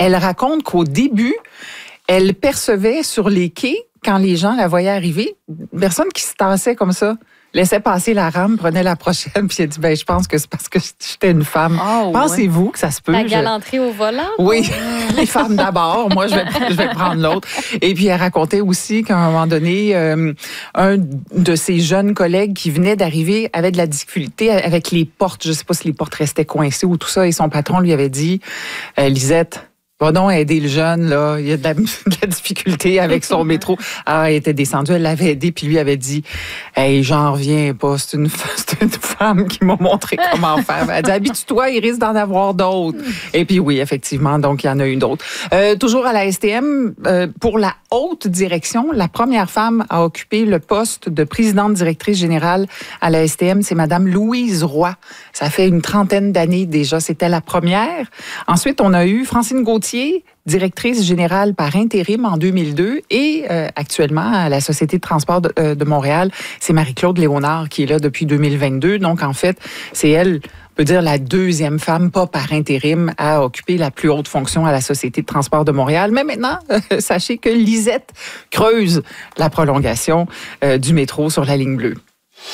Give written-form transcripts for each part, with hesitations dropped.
Elle raconte qu'au début, elle percevait sur les quais, quand les gens la voyaient arriver, personne qui se tassait comme ça. Laissait passer la rame, prenait la prochaine, puis elle dit, je pense que c'est parce que j'étais une femme. Oh, pensez-vous que ça se peut? La galanterie au volant? Oui, les femmes d'abord. Moi, je vais prendre l'autre. Et puis, elle racontait aussi qu'à un moment donné, un de ses jeunes collègues qui venait d'arriver avait de la difficulté avec les portes. Je sais pas si les portes restaient coincées ou tout ça. Et son patron lui avait dit, Lisette, va donc aider le jeune, là. Il y a de la difficulté avec son métro. Alors, elle était descendue, elle l'avait aidé, puis lui avait dit, hey, j'en reviens pas, c'est une femme qui m'a montré comment faire. Elle dit, habitue-toi, il risque d'en avoir d'autres. Et puis oui, effectivement, donc il y en a eu d'autres. Toujours à la STM, pour la haute direction, la première femme à occuper le poste de présidente directrice générale à la STM, c'est Madame Louise Roy. Ça fait une trentaine d'années déjà, c'était la première. Ensuite, on a eu Francine Gauthier, directrice générale par intérim en 2002 et actuellement à la Société de transport de Montréal, c'est Marie-Claude Léonard qui est là depuis 2022. Donc en fait, c'est elle, on peut dire la deuxième femme, pas par intérim, à occuper la plus haute fonction à la Société de transport de Montréal. Mais maintenant, sachez que Lisette creuse la prolongation du métro sur la ligne bleue.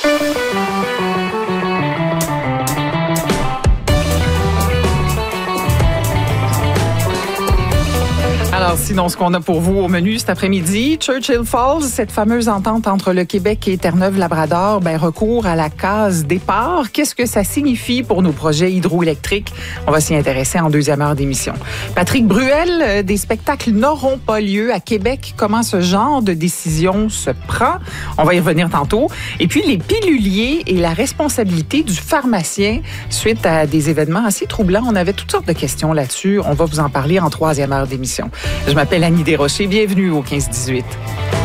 Alors, sinon, ce qu'on a pour vous au menu cet après-midi, Churchill Falls, cette fameuse entente entre le Québec et Terre-Neuve-Labrador, recourt à la case départ. Qu'est-ce que ça signifie pour nos projets hydroélectriques? On va s'y intéresser en deuxième heure d'émission. Patrick Bruel, des spectacles n'auront pas lieu à Québec. Comment ce genre de décision se prend? On va y revenir tantôt. Et puis, les piluliers et la responsabilité du pharmacien suite à des événements assez troublants. On avait toutes sortes de questions là-dessus. On va vous en parler en troisième heure d'émission. Je m'appelle Annie Desrochers. Bienvenue au 15-18.